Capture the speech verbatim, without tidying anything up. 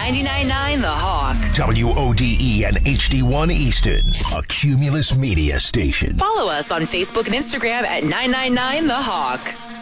ninety-nine point nine The Hawk. W O D E and H D one Easton, a Cumulus Media station. Follow us on Facebook and Instagram at nine nine nine The Hawk.